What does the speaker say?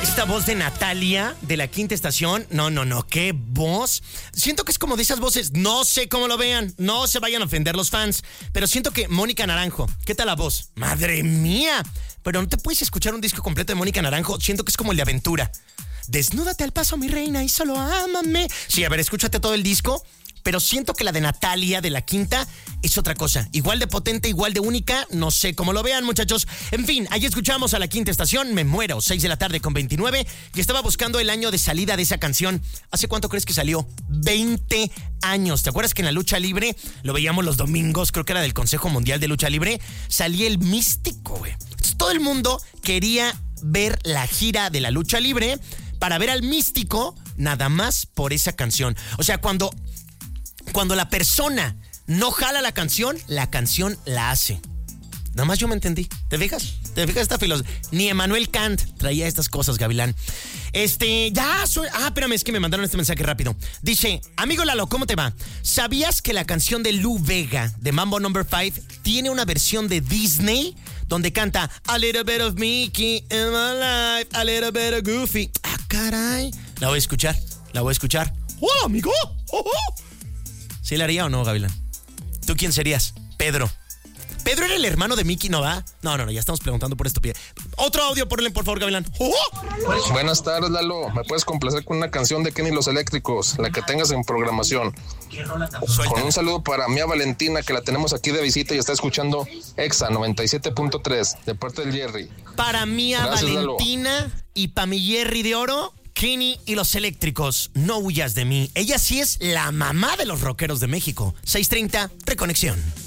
Esta voz de Natalia, de La Quinta Estación, no, qué voz. Siento que es como de esas voces, no sé cómo lo vean, no se vayan a ofender los fans, pero siento que Mónica Naranjo, ¿qué tal la voz? ¡Madre mía! Pero no te puedes escuchar un disco completo de Mónica Naranjo, siento que es como el de Aventura. Desnúdate al paso, mi reina, y solo ámame. Sí, a ver, escúchate todo el disco, pero siento que la de Natalia, de La Quinta, es otra cosa. Igual de potente, igual de única, no sé cómo lo vean, muchachos. En fin, ahí escuchamos a La Quinta Estación, Me Muero, 6:29 p.m, y estaba buscando el año de salida de esa canción. ¿Hace cuánto crees que salió? 20 años. ¿Te acuerdas que en la lucha libre, lo veíamos los domingos, creo que era del Consejo Mundial de Lucha Libre, salía el Místico, güey? Entonces, todo el mundo quería ver la gira de la lucha libre para ver al Místico nada más por esa canción. O sea, cuando la persona no jala la canción la hace. Nada más yo me entendí. ¿Te fijas? Esta filosofía. Ni Emmanuel Kant traía estas cosas, Gavilán. Espérame, es que me mandaron este mensaje rápido. Dice, amigo Lalo, ¿cómo te va? ¿Sabías que la canción de Lou Vega, de Mambo No. 5, tiene una versión de Disney donde canta A little bit of Mickey in my life, a little bit of Goofy? Ah, caray. La voy a escuchar. Hola, amigo. ¿Sí la haría o no, Gavilán? ¿Tú quién serías? Pedro era el hermano de Mickey, ¿no va? No, ya estamos preguntando por esto. Otro audio, por favor, Gavilán. Buenas tardes, Lalo. ¿Me puedes complacer con una canción de Kenny y los Eléctricos? La que tengas en programación. Con un saludo para Mía Valentina, que la tenemos aquí de visita y está escuchando Exa 97.3, de parte del Jerry. Para Mía Valentina, Lalo. Y para mi Jerry de oro, Kenny y los Eléctricos, No huyas de mí. Ella sí es la mamá de los rockeros de México. 6:30, Reconexión.